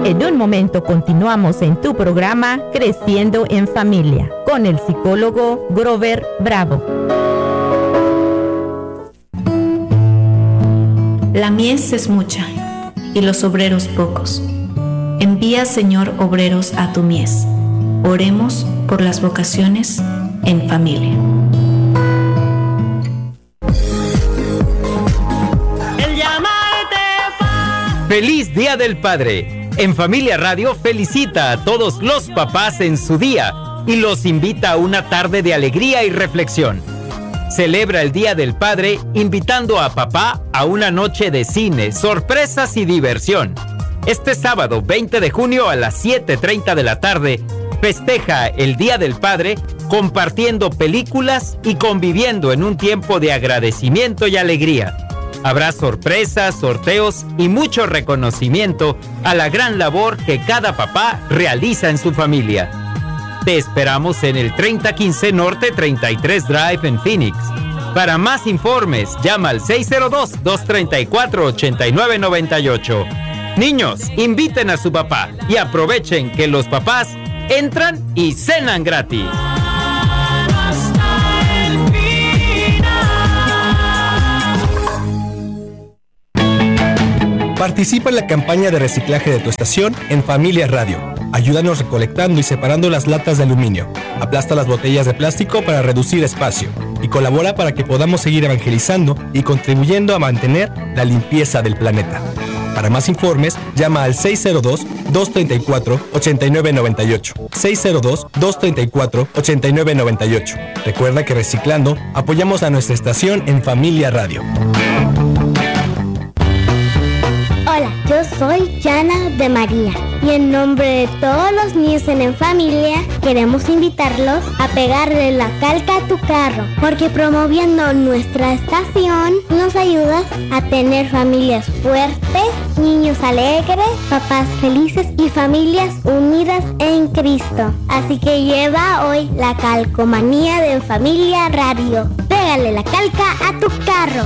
En un momento continuamos en tu programa Creciendo en Familia con el psicólogo Grover Bravo. La mies es mucha y los obreros pocos. Envía, Señor, obreros a tu mies. Oremos por las vocaciones en familia. ¡Feliz Día del Padre! En Familia Radio felicita a todos los papás en su día y los invita a una tarde de alegría y reflexión. Celebra el Día del Padre invitando a papá a una noche de cine, sorpresas y diversión. Este sábado 20 de junio a las 7:30 de la tarde, festeja el Día del Padre compartiendo películas y conviviendo en un tiempo de agradecimiento y alegría. Habrá sorpresas, sorteos y mucho reconocimiento a la gran labor que cada papá realiza en su familia. Te esperamos en el 3015 Norte 33 Drive en Phoenix. Para más informes, llama al 602-234-8998. Niños, inviten a su papá y aprovechen que los papás entran y cenan gratis. Participa en la campaña de reciclaje de tu estación en Familia Radio. Ayúdanos recolectando y separando las latas de aluminio. Aplasta las botellas de plástico para reducir espacio. Y colabora para que podamos seguir evangelizando y contribuyendo a mantener la limpieza del planeta. Para más informes, llama al 602-234-8998. 602-234-8998. Recuerda que reciclando apoyamos a nuestra estación en Familia Radio. Hola, yo soy Yana de María y en nombre de todos los niños en Familia queremos invitarlos a pegarle la calca a tu carro, porque promoviendo nuestra estación nos ayudas a tener familias fuertes, niños alegres, papás felices y familias unidas en Cristo. Así que lleva hoy la calcomanía de Familia Radio. Pégale la calca a tu carro.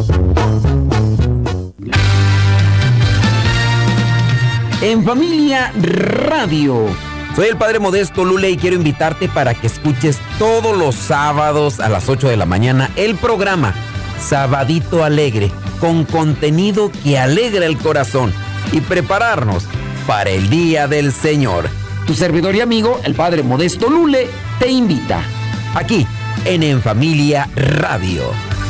En Familia Radio. Soy el Padre Modesto Lule y quiero invitarte para que escuches todos los sábados a las 8 de la mañana el programa Sabadito Alegre, con contenido que alegra el corazón y prepararnos para el Día del Señor. Tu servidor y amigo, el Padre Modesto Lule, te invita aquí en Familia Radio.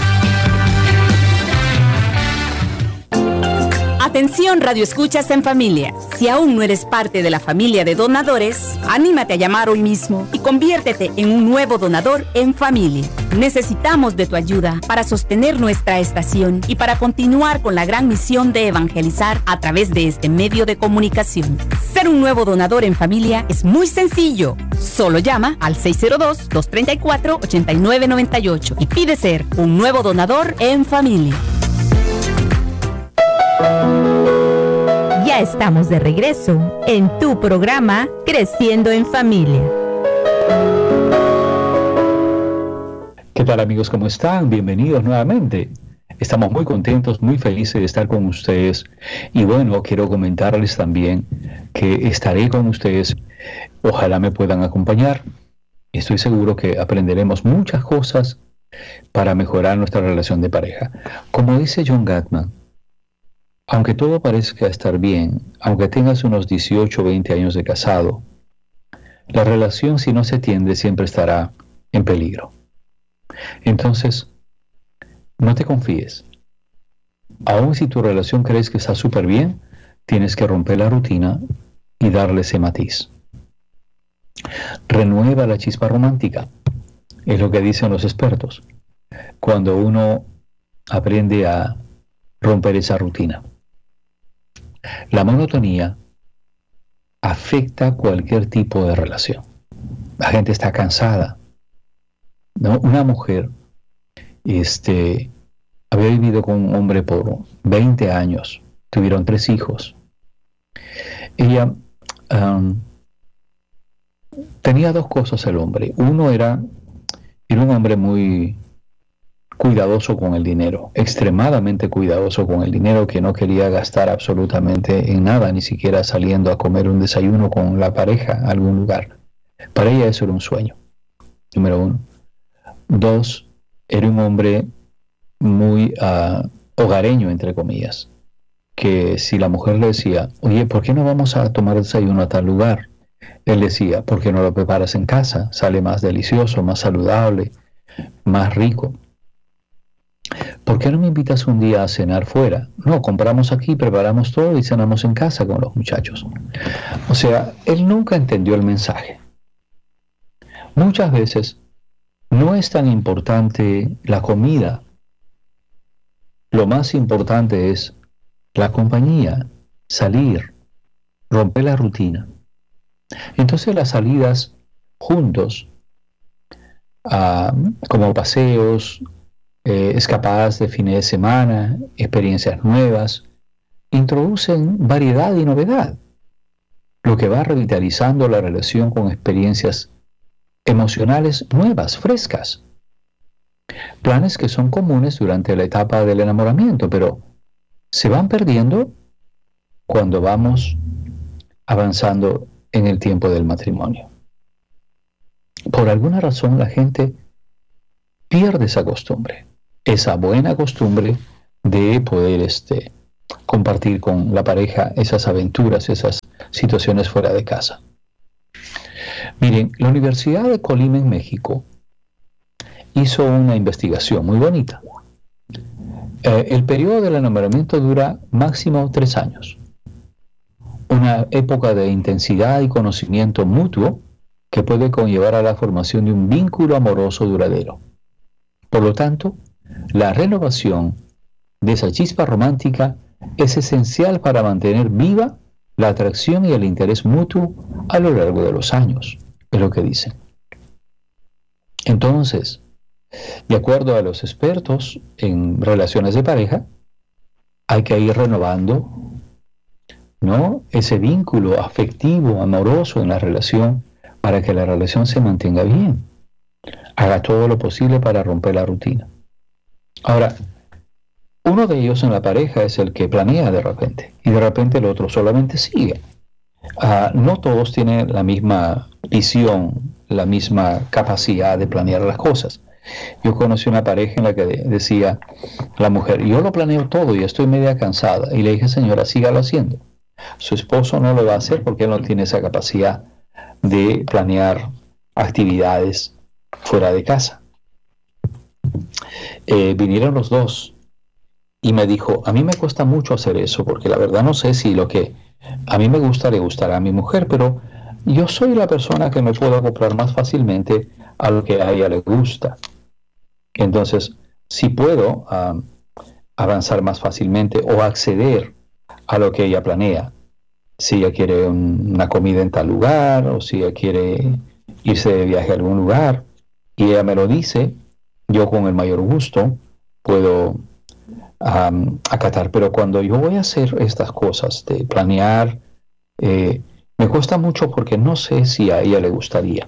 Atención, Radio Escuchas en Familia. Si aún no eres parte de la familia de donadores, anímate a llamar hoy mismo y conviértete en un nuevo donador en familia. Necesitamos de tu ayuda para sostener nuestra estación y para continuar con la gran misión de evangelizar a través de este medio de comunicación. Ser un nuevo donador en familia es muy sencillo. Solo llama al 602-234-8998 y pide ser un nuevo donador en familia. Ya estamos de regreso en tu programa Creciendo en Familia. ¿Qué tal, amigos? ¿Cómo están? Bienvenidos nuevamente. Estamos muy contentos, muy felices de estar con ustedes. Y bueno, quiero comentarles también que estaré con ustedes. Ojalá me puedan acompañar. Estoy seguro que aprenderemos muchas cosas para mejorar nuestra relación de pareja. Como dice John Gottman, aunque todo parezca estar bien, aunque tengas unos 18 o 20 años de casado, la relación, si no se atiende, siempre estará en peligro. Entonces, no te confíes. Aun si tu relación crees que está súper bien, tienes que romper la rutina y darle ese matiz. Renueva la chispa romántica, es lo que dicen los expertos, cuando uno aprende a romper esa rutina. La monotonía afecta cualquier tipo de relación. La gente está cansada, ¿no? Una mujer había vivido con un hombre por 20 años, tuvieron 3 hijos. Ella tenía 2 cosas el hombre. Uno era un hombre muy cuidadoso con el dinero, extremadamente cuidadoso con el dinero, que no quería gastar absolutamente en nada, ni siquiera saliendo a comer un desayuno con la pareja a algún lugar. Para ella eso era un sueño, número 1. 2, era un hombre muy hogareño, entre comillas, que si la mujer le decía, oye, ¿por qué no vamos a tomar desayuno a tal lugar? Él decía, ¿por qué no lo preparas en casa? Sale más delicioso, más saludable, más rico. ¿Por qué no me invitas un día a cenar fuera? No, compramos aquí, preparamos todo y cenamos en casa con los muchachos. O sea, él nunca entendió el mensaje. Muchas veces no es tan importante la comida. Lo más importante es la compañía, salir, romper la rutina. Entonces las salidas juntos, como paseos, escapadas de fines de semana, experiencias nuevas, introducen variedad y novedad, lo que va revitalizando la relación con experiencias emocionales nuevas, frescas. Planes que son comunes durante la etapa del enamoramiento, pero se van perdiendo cuando vamos avanzando en el tiempo del matrimonio. Por alguna razón la gente pierde esa costumbre, esa buena costumbre de poder compartir con la pareja esas aventuras, esas situaciones fuera de casa. Miren, la Universidad de Colima en México hizo una investigación muy bonita. El periodo del enamoramiento dura máximo 3 años. Una época de intensidad y conocimiento mutuo que puede conllevar a la formación de un vínculo amoroso duradero. Por lo tanto, la renovación de esa chispa romántica es esencial para mantener viva la atracción y el interés mutuo a lo largo de los años, es lo que dicen. Entonces, de acuerdo a los expertos en relaciones de pareja, hay que ir renovando, ¿no?, ese vínculo afectivo, amoroso en la relación para que la relación se mantenga bien. Haga todo lo posible para romper la rutina. Ahora, uno de ellos en la pareja es el que planea de repente, y de repente el otro solamente sigue. No todos tienen la misma visión, la misma capacidad de planear las cosas. Yo conocí una pareja en la que decía la mujer, yo lo planeo todo y estoy media cansada. Y le dije, señora, sígalo haciendo. Su esposo no lo va a hacer porque él no tiene esa capacidad de planear actividades fuera de casa. Vinieron los dos y me dijo, a mí me cuesta mucho hacer eso porque la verdad no sé si lo que a mí me gusta le gustará a mi mujer, pero yo soy la persona que me puedo acoplar más fácilmente a lo que a ella le gusta. Entonces, si puedo avanzar más fácilmente o acceder a lo que ella planea, si ella quiere una comida en tal lugar o si ella quiere irse de viaje a algún lugar y ella me lo dice, yo con el mayor gusto puedo acatar. Pero cuando yo voy a hacer estas cosas de planear, me cuesta mucho porque no sé si a ella le gustaría.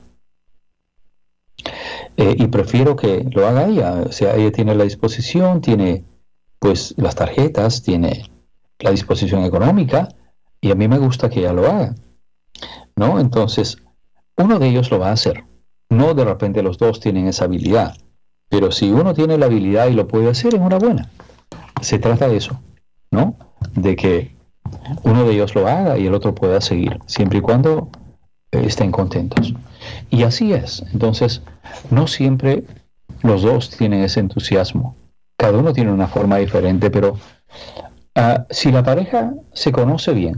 Y prefiero que lo haga ella. O sea, ella tiene la disposición, tiene pues las tarjetas, tiene la disposición económica y a mí me gusta que ella lo haga, ¿no? Entonces, uno de ellos lo va a hacer. No de repente los dos tienen esa habilidad, pero si uno tiene la habilidad y lo puede hacer, enhorabuena. Se trata de eso, ¿no? De que uno de ellos lo haga y el otro pueda seguir, siempre y cuando estén contentos. Y así es. Entonces, no siempre los dos tienen ese entusiasmo. Cada uno tiene una forma diferente, pero si la pareja se conoce bien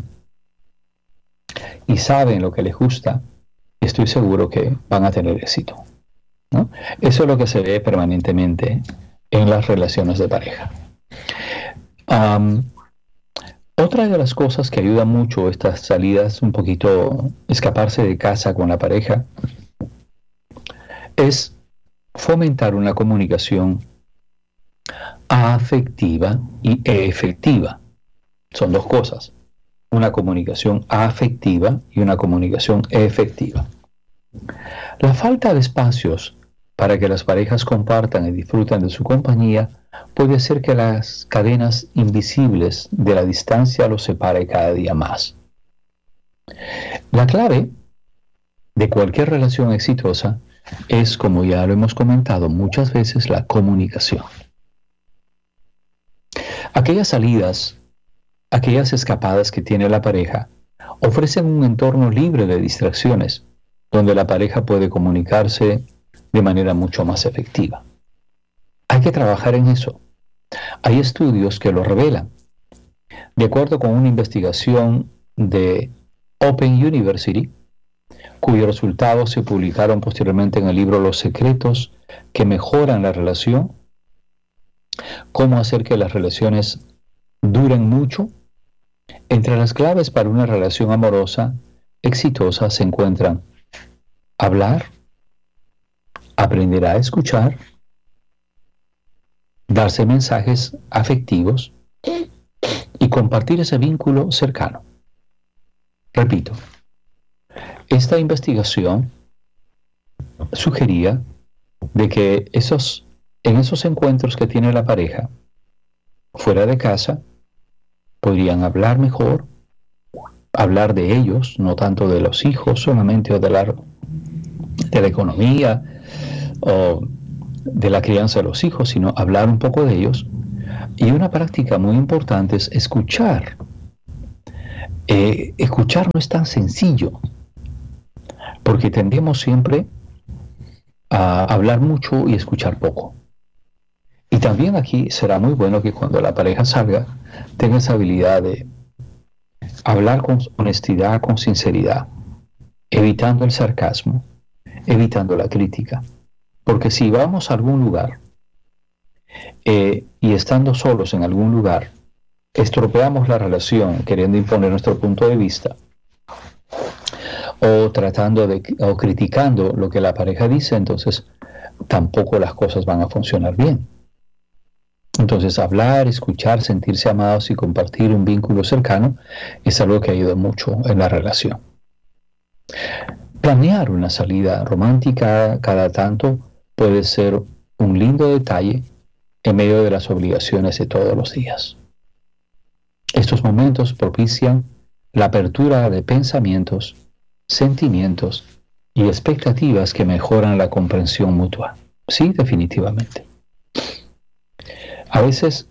y saben lo que les gusta, estoy seguro que van a tener éxito, ¿no? Eso es lo que se ve permanentemente en las relaciones de pareja. Otra de las cosas que ayuda mucho estas salidas, un poquito escaparse de casa con la pareja, es fomentar una comunicación afectiva y efectiva. Son dos cosas, una comunicación afectiva y una comunicación efectiva. La falta de espacios para que las parejas compartan y disfruten de su compañía, puede ser que las cadenas invisibles de la distancia los separe cada día más. La clave de cualquier relación exitosa es, como ya lo hemos comentado muchas veces, la comunicación. Aquellas salidas, aquellas escapadas que tiene la pareja, ofrecen un entorno libre de distracciones, donde la pareja puede comunicarse de manera mucho más efectiva. Hay que trabajar en eso. Hay estudios que lo revelan. De acuerdo con una investigación de Open University, cuyos resultados se publicaron posteriormente en el libro Los secretos que mejoran la relación, cómo hacer que las relaciones duren mucho. Entre las claves para una relación amorosa exitosa se encuentran hablar, aprender a escuchar, darse mensajes afectivos y compartir ese vínculo cercano. Repito, esta investigación sugería de que en esos encuentros que tiene la pareja fuera de casa, podrían hablar mejor, hablar de ellos, no tanto de los hijos solamente, o de la economía o de la crianza de los hijos, sino hablar un poco de ellos. Y una práctica muy importante es escuchar. Escuchar no es tan sencillo, porque tendemos siempre a hablar mucho y escuchar poco. Y también aquí será muy bueno que cuando la pareja salga, tenga esa habilidad de hablar con honestidad, con sinceridad, evitando el sarcasmo, evitando la crítica. Porque si vamos a algún lugar y estando solos en algún lugar, estropeamos la relación queriendo imponer nuestro punto de vista, o criticando lo que la pareja dice, entonces tampoco las cosas van a funcionar bien. Entonces hablar, escuchar, sentirse amados y compartir un vínculo cercano es algo que ayuda mucho en la relación. Planear una salida romántica cada tanto puede ser un lindo detalle en medio de las obligaciones de todos los días. Estos momentos propician la apertura de pensamientos, sentimientos y expectativas que mejoran la comprensión mutua. Sí, definitivamente. A veces,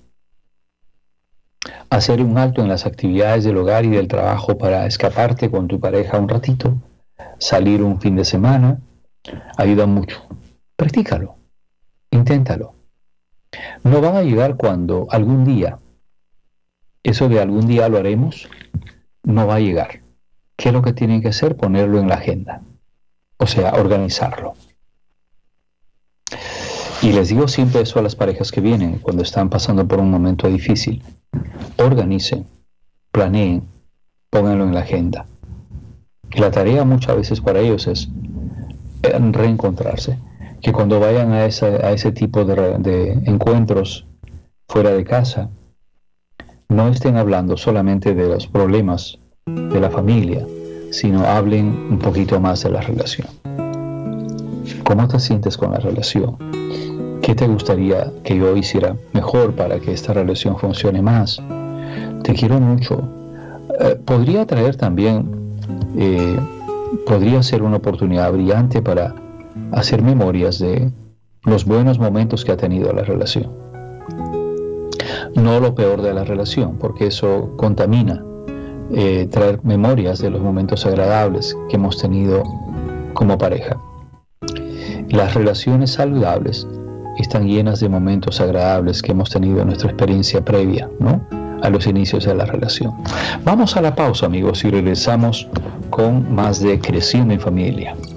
hacer un alto en las actividades del hogar y del trabajo para escaparte con tu pareja un ratito, salir un fin de semana, ayuda mucho. Practícalo, inténtalo. No van a llegar cuando algún día, eso de algún día lo haremos, no va a llegar. ¿Qué es lo que tienen que hacer? Ponerlo en la agenda. O sea, organizarlo. Y les digo siempre eso a las parejas que vienen cuando están pasando por un momento difícil. Organicen, planeen, pónganlo en la agenda. Y la tarea muchas veces para ellos es reencontrarse. Que cuando vayan a ese tipo de encuentros fuera de casa, no estén hablando solamente de los problemas de la familia, sino hablen un poquito más de la relación. ¿Cómo te sientes con la relación? ¿Qué te gustaría que yo hiciera mejor para que esta relación funcione más? Te quiero mucho. Podría traer también, podría ser una oportunidad brillante para hacer memorias de los buenos momentos que ha tenido la relación. No lo peor de la relación, porque eso contamina. Traer memorias de los momentos agradables que hemos tenido como pareja. Las relaciones saludables están llenas de momentos agradables que hemos tenido en nuestra experiencia previa, ¿no?, a los inicios de la relación. Vamos a la pausa, amigos, y regresamos con más de Creciendo en Familia.